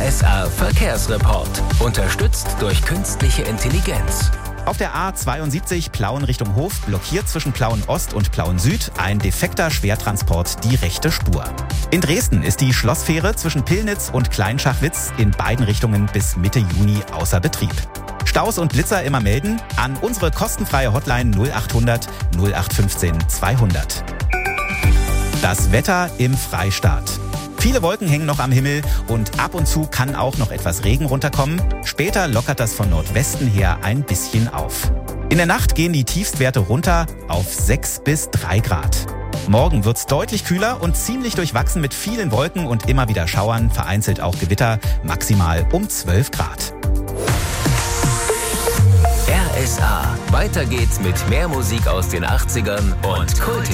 RSA Verkehrsreport. Unterstützt durch künstliche Intelligenz. Auf der A72 Plauen Richtung Hof blockiert zwischen Plauen Ost und Plauen Süd ein defekter Schwertransport die rechte Spur. In Dresden ist die Schlossfähre zwischen Pillnitz und Kleinschachwitz in beiden Richtungen bis Mitte Juni außer Betrieb. Staus und Blitzer immer melden an unsere kostenfreie Hotline 0800 0815 200. Das Wetter im Freistaat. Viele Wolken hängen noch am Himmel und ab und zu kann auch noch etwas Regen runterkommen. Später lockert das von Nordwesten her ein bisschen auf. In der Nacht gehen die Tiefstwerte runter auf 6 bis 3 Grad. Morgen wird's deutlich kühler und ziemlich durchwachsen mit vielen Wolken und immer wieder Schauern, vereinzelt auch Gewitter, maximal um 12 Grad. RSA. Weiter geht's mit mehr Musik aus den 80ern und Kult.